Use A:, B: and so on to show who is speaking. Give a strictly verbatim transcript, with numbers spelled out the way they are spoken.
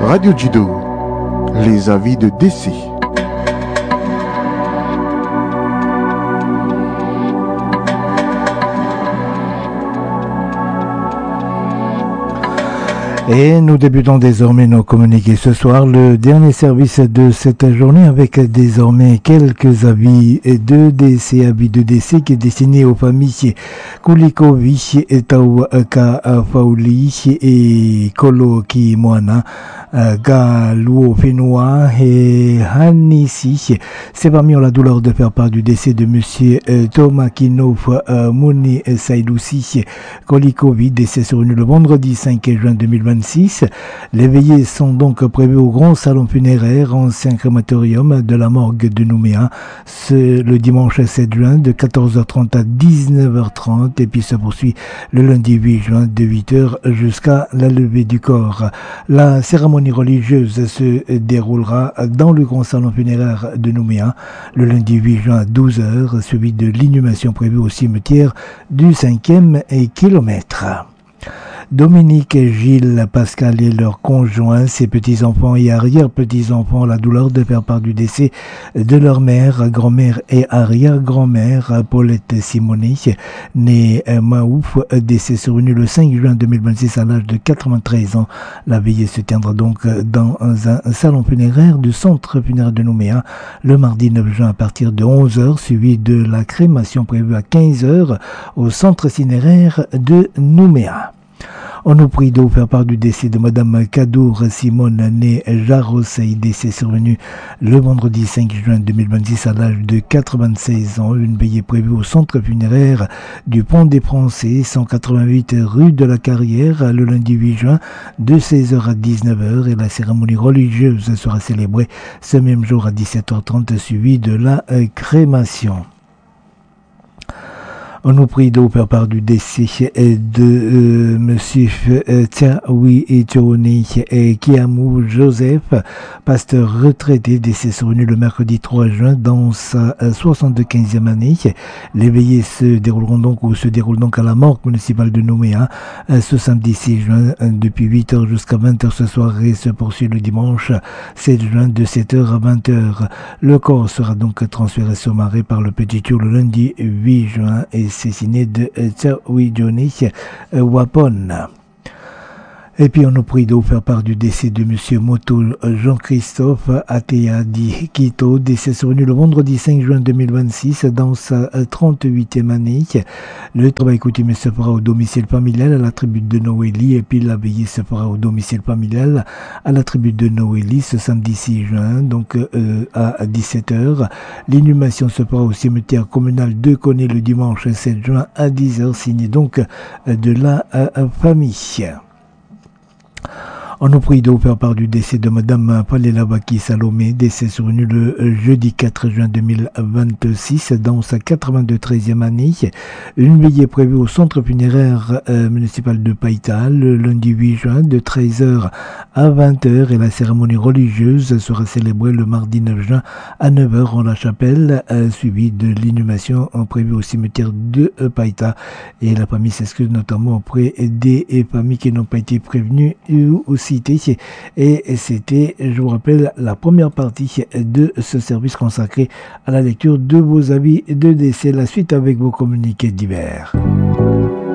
A: Radio Judo, les avis de décès.
B: Et nous débutons désormais nos communiqués ce soir, le dernier service de cette journée avec désormais quelques avis de décès, avis de décès qui est destiné aux familles Kulikovic, Tauka Fauli et Kolo Kimwana, Galuo Fenua et Hanissi. C'est parmi la douleur de faire part du décès de monsieur Thomas Kinov Mouni Saïdoussi Kolikovic, décès survenu le vendredi cinq juin deux mille vingt. Les veillées sont donc prévues au grand salon funéraire ancien crématorium de la morgue de Nouméa ce, le dimanche sept juin de quatorze heures trente à dix-neuf heures trente et puis se poursuit le lundi huit juin de huit heures jusqu'à la levée du corps. La cérémonie religieuse se déroulera dans le grand salon funéraire de Nouméa le lundi huit juin à douze heures, suivi de l'inhumation prévue au cimetière du cinquième kilomètre. Dominique, Gilles, Pascal et leurs conjoints, ses petits-enfants et arrière-petits-enfants, la douleur de faire part du décès de leur mère, grand-mère et arrière-grand-mère, Paulette Simonet, née Maouf, décès survenu le cinq juin deux mille vingt-six à l'âge de quatre-vingt-treize ans. La veillée se tiendra donc dans un salon funéraire du centre funéraire de Nouméa le mardi neuf juin à partir de onze heures, suivi de la crémation prévue à quinze heures au centre funéraire de Nouméa. On nous prie de vous faire part du décès de Madame Kadour Simone, née Jarosei, décès survenu le vendredi cinq juin deux mille vingt-six à l'âge de quatre-vingt-seize ans. Une veillée prévue au centre funéraire du Pont des Français, cent quatre-vingt-huit rue de la Carrière, le lundi huit juin de seize heures à dix-neuf heures, et la cérémonie religieuse sera célébrée ce même jour à dix-sept heures trente, suivie de la crémation. On nous prie de vous faire part du décès de euh, monsieur Tiaoui et Tchouné et Kiamou Joseph, pasteur retraité, décès survenu le mercredi trois juin dans sa soixante-quinzième année. Les veillées se dérouleront donc ou se déroulent donc à la morgue municipale de Nouméa ce samedi six juin depuis huit heures jusqu'à vingt heures ce soir et se poursuit le dimanche sept juin de sept heures à vingt heures. Le corps sera donc transféré sur marée par le Petit Tour le lundi huit juin et c'est signé de Tchaoui Johnny Wapon. Et puis on nous prie de vous faire part du décès de monsieur Moto Jean-Christophe Atea Di Quito, décès survenu le vendredi cinq juin deux mille vingt-six dans sa trente-huitième année. Le travail coutumier se fera au domicile familial à la tribu de Noélie et puis la veillée se fera au domicile familial à la tribu de Noélie ce samedi six juin donc euh, à dix-sept heures. L'inhumation se fera au cimetière communal de Coné le dimanche sept juin à dix heures, signé donc de la euh, famille. On nous prie de vous faire part du décès de Madame Palélavaki Salomé, décès survenu le jeudi quatre juin deux mille vingt-six dans sa quatre-vingt-treizième année. Une veillée prévue au centre funéraire euh, municipal de Païta le lundi huit juin de treize heures à vingt heures et la cérémonie religieuse sera célébrée le mardi neuf juin à neuf heures en la chapelle, euh, suivie de l'inhumation prévue au cimetière de euh, Païta. Et la famille s'excuse notamment auprès des familles qui n'ont pas été prévenues ou aussi. Et c'était, je vous rappelle, la première partie de ce service consacré à la lecture de vos avis de décès. La suite avec vos communiqués divers.